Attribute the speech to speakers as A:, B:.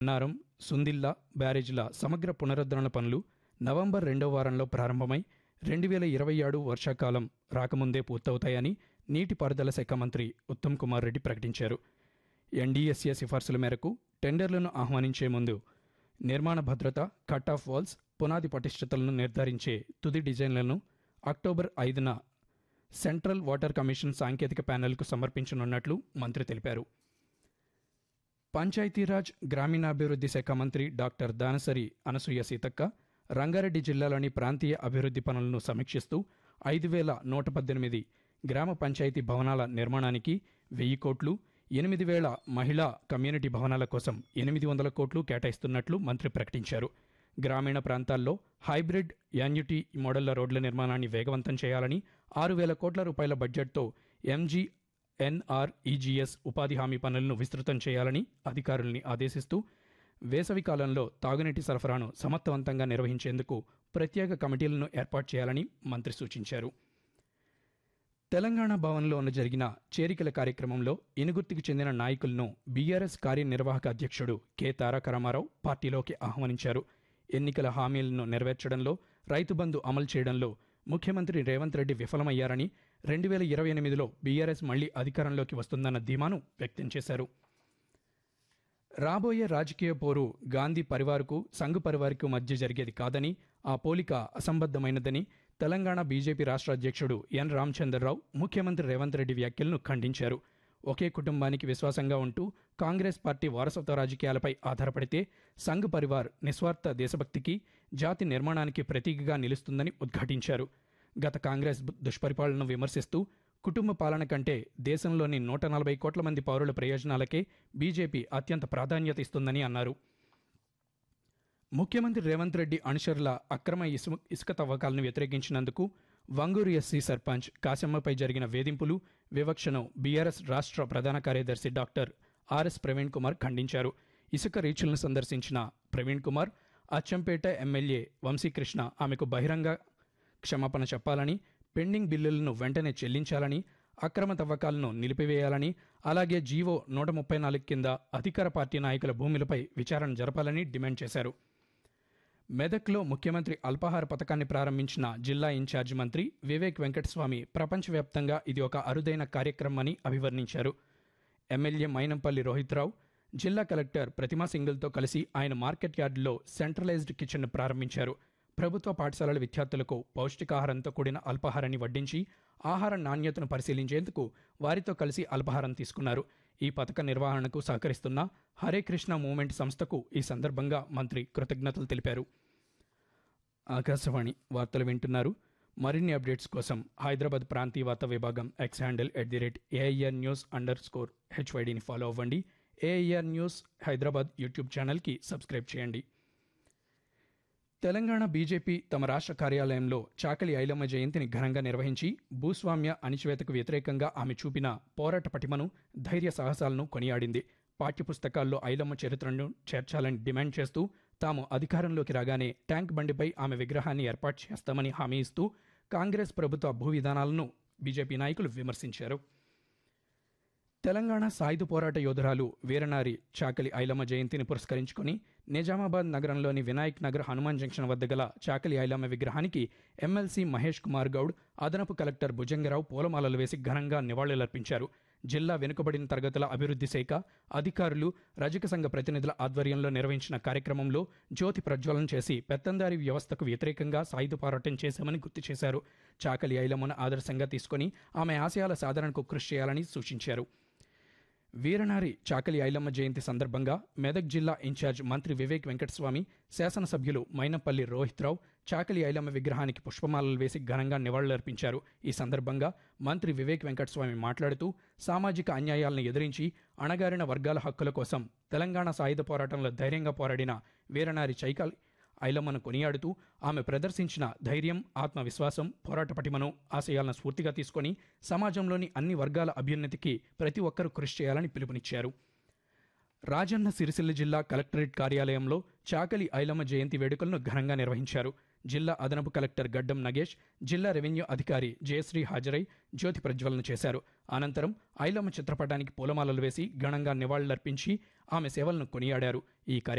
A: అన్నారం, సుందిల్లా బ్యారేజీల సమగ్ర పునరుద్ధరణ పనులు నవంబర్ 2వ వారంలో ప్రారంభమై 2027 వర్షాకాలం రాకముందే పూర్తవుతాయని నీటిపారుదల శాఖ మంత్రి ఉత్తమ్ కుమార్ రెడ్డి ప్రకటించారు. ఎన్డీఎస్ఏ సిఫార్సుల మేరకు టెండర్లను ఆహ్వానించే ముందు నిర్మాణ భద్రత, కట్ ఆఫ్ వాల్స్, పునాది పటిష్టతలను నిర్ధారించే తుది డిజైన్లను అక్టోబర్ 5న సెంట్రల్ వాటర్ కమిషన్ సాంకేతిక ప్యానెల్కు సమర్పించనున్నట్లు మంత్రి తెలిపారు. పంచాయతీరాజ్ గ్రామీణాభివృద్ధి శాఖ మంత్రి డాక్టర్ దానసరి అనసూయ సీతక్క రంగారెడ్డి జిల్లాలోని ప్రాంతీయ అభివృద్ధి పనులను సమీక్షిస్తూ 5,118 గ్రామ పంచాయతీ భవనాల నిర్మాణానికి 1,000 కోట్లు, 8,000 మహిళా కమ్యూనిటీ భవనాల కోసం 800 కోట్లు కేటాయిస్తున్నట్లు మంత్రి ప్రకటించారు. గ్రామీణ ప్రాంతాల్లో హైబ్రిడ్ యాన్యుటీ మోడళ్ల రోడ్ల నిర్మాణాన్ని వేగవంతం చేయాలని 6,000 కోట్ల రూపాయల బడ్జెట్తో ఎంజీఎన్ఆర్ఈజీఎస్ ఉపాధి హామీ పనులను విస్తృతం చేయాలని అధికారుల్ని ఆదేశిస్తూ వేసవి కాలంలో తాగునీటి సరఫరాను సమర్థవంతంగా నిర్వహించేందుకు ప్రత్యేక కమిటీలను ఏర్పాటు చేయాలని మంత్రి సూచించారు. తెలంగాణ భవన్లో జరిగిన చేరికల కార్యక్రమంలో ఇనుగుర్తికి చెందిన నాయకులను బీఆర్ఎస్ కార్యనిర్వాహక అధ్యక్షుడు కె తారక రామారావు పార్టీలోకి ఆహ్వానించారు. ఎన్నికల హామీలను నెరవేర్చడంలో, రైతు బంధు అమలు చేయడంలో ముఖ్యమంత్రి రేవంత్ రెడ్డి విఫలమయ్యారని 2028లో బీఆర్ఎస్ మళ్లీ అధికారంలోకి వస్తుందన్న ధీమాను వ్యక్తం చేశారు. రాబోయే రాజకీయ పోరు గాంధీ పరివార్కు, సంఘ్ పరివార్కు మధ్య జరిగేది కాదని, ఆ పోలిక అసంబద్ధమైనదని తెలంగాణ బీజేపీ రాష్ట్ర అధ్యక్షుడు ఎన్ రామచంద్రరావు ముఖ్యమంత్రి రేవంత్ రెడ్డి వ్యాఖ్యలను ఖండించారు. ఒకే కుటుంబానికి విశ్వాసంగా ఉంటూ కాంగ్రెస్ పార్టీ వారసత్వ రాజకీయాలపై ఆధారపడితే సంఘ్ పరివార్ నిస్వార్థ దేశభక్తికి, జాతి నిర్మాణానికి ప్రతీకగా నిలుస్తుందని ఉద్ఘాటించారు. గత కాంగ్రెస్ దుష్పరిపాలనను విమర్శిస్తూ కుటుంబ పాలన కంటే దేశంలోని 140 కోట్ల మంది పౌరుల ప్రయోజనాలకే బీజేపీ అత్యంత ప్రాధాన్యత ఇస్తుందని అన్నారు. ముఖ్యమంత్రి రేవంత్ రెడ్డి అనుచరుల అక్రమ ఇసుక తవ్వకాలను వ్యతిరేకించినందుకు వంగూరు ఎస్సీ సర్పంచ్ కాశమ్మపై జరిగిన వేధింపులు, వివక్షను బీఆర్ఎస్ రాష్ట్ర ప్రధాన కార్యదర్శి డాక్టర్ ఆర్ఎస్ ప్రవీణ్ కుమార్ ఖండించారు. ఇసుక రీచ్లను సందర్శించిన ప్రవీణ్ కుమార్ అచ్చంపేట ఎమ్మెల్యే వంశీకృష్ణ ఆమెకు బహిరంగ క్షమాపణ చెప్పాలని, పెండింగ్ బిల్లులను వెంటనే చెల్లించాలని, అక్రమ తవ్వకాలను నిలిపివేయాలని, అలాగే జీవో 134 కింద అధికార పార్టీ నాయకుల భూములపై విచారణ జరపాలని డిమాండ్ చేశారు. మెదక్లో ముఖ్యమంత్రి అల్పాహార పథకాన్ని ప్రారంభించిన జిల్లా ఇన్ఛార్జి మంత్రి వివేక్ వెంకటస్వామి ప్రపంచవ్యాప్తంగా ఇది ఒక అరుదైన కార్యక్రమని అభివర్ణించారు. ఎమ్మెల్యే మైనంపల్లి రోహిత్రావు, జిల్లా కలెక్టర్ ప్రతిమా సింగిల్తో కలిసి ఆయన మార్కెట్ యార్డులో సెంట్రలైజ్డ్ కిచెన్ను ప్రారంభించారు. ప్రభుత్వ పాఠశాలల విద్యార్థులకు పౌష్టికాహారంతో కూడిన అల్పాహారాన్ని వడ్డించి ఆహార నాణ్యతను పరిశీలించేందుకు వారితో కలిసి అల్పాహారం తీసుకున్నారు. ఈ పథక నిర్వహణకు సహకరిస్తున్న హరే కృష్ణ మూవ్మెంట్ సంస్థకు ఈ సందర్భంగా మంత్రి కృతజ్ఞతలు తెలిపారు. ఆకాశవాణి వార్తలు వింటున్నారు. మరిన్ని అప్డేట్స్ కోసం హైదరాబాద్ ప్రాంతీయ వార్తా విభాగం ఎక్స్ హ్యాండిల్ @AIR News_HYDని ఫాలో అవ్వండి. AIR న్యూస్ హైదరాబాద్ యూట్యూబ్ ఛానల్కి సబ్స్క్రైబ్ చేయండి. తెలంగాణ బీజేపీ తమ రాష్ట్ర కార్యాలయంలో చాకలి ఐలమ్మ జయంతిని ఘనంగా నిర్వహించి భూస్వామ్య అణిచివేతకు వ్యతిరేకంగా ఆమె చూపిన పోరాట పటిమను, ధైర్య సాహసాలను కొనియాడింది. పాఠ్యపుస్తకాల్లో ఐలమ్మ చరిత్రను చేర్చాలని డిమాండ్ చేస్తూ తాము అధికారంలోకి రాగానే ట్యాంక్ బండిపై ఆమె విగ్రహాన్ని ఏర్పాటు చేస్తామని హామీ ఇస్తూ కాంగ్రెస్ ప్రభుత్వ భూ విధానాలను బీజేపీ నాయకులు విమర్శించారు. తెలంగాణ సాయుధ పోరాట యోధురాలు వీరనారి చాకలి ఐలమ్మ జయంతిని పురస్కరించుకుని నిజామాబాద్ నగరంలోని వినాయక్ నగర్ హనుమాన్ జంక్షన్ వద్ద గల చాకలి ఐలమ్మ విగ్రహానికి ఎమ్మెల్సీ మహేష్ కుమార్ గౌడ్, అదనపు కలెక్టర్ భుజంగరావు పూలమాలలు వేసి ఘనంగా నివాళులర్పించారు. జిల్లా వెనుకబడిన తరగతుల అభివృద్ధి శాఖ అధికారులు, రజక సంఘ ప్రతినిధుల ఆధ్వర్యంలో నిర్వహించిన కార్యక్రమంలో జ్యోతి ప్రజ్వలన చేసి పెత్తందారీ వ్యవస్థకు వ్యతిరేకంగా సాయుధ పోరాటం చేశామని గుర్తు చేశారు. చాకలి ఐలమ్మను ఆదర్శంగా తీసుకుని ఆమె ఆశయాల సాధనకు కృషి చేయాలని సూచించారు. వీరనారి చాకలి ఐలమ్మ జయంతి సందర్భంగా మెదక్ జిల్లా ఇన్ఛార్జ్ మంత్రి వివేక్ వెంకటస్వామి, శాసనసభ్యులు మైనంపల్లి రోహిత్రావు చాకలి ఐలమ్మ విగ్రహానికి పుష్పమాలలు వేసి ఘనంగా నివాళులర్పించారు. ఈ సందర్భంగా మంత్రి వివేక్ వెంకటస్వామి మాట్లాడుతూ సామాజిక అన్యాయాలను ఎదిరించి అణగారిన వర్గాల హక్కుల కోసం తెలంగాణ సాయుధ పోరాటంలో ధైర్యంగా పోరాడిన వీరనారి చాకలి ఐలమ్మను కొనియాడుతూ ఆమె ప్రదర్శించిన ధైర్యం, ఆత్మవిశ్వాసం, పోరాట పటిమను, ఆశయాలను స్ఫూర్తిగా తీసుకొని సమాజంలోని అన్ని వర్గాల అభ్యున్నతికి ప్రతి ఒక్కరూ కృషి చేయాలని పిలుపునిచ్చారు. రాజన్న సిరిసిల్ల జిల్లా కలెక్టరేట్ కార్యాలయంలో చాకలి ఐలమ్మ జయంతి వేడుకలను ఘనంగా నిర్వహించారు. జిల్లా అదనపు కలెక్టర్ గడ్డం నగేష్, జిల్లా రెవెన్యూ అధికారి జయశ్రీ హాజరై జ్యోతి ప్రజ్వలన చేశారు. అనంతరం ఐలమ్మ చిత్రపటానికి పూలమాలలు వేసి ఘనంగా నివాళులర్పించి ఆమె సేవలను కొనియాడారు. ఈ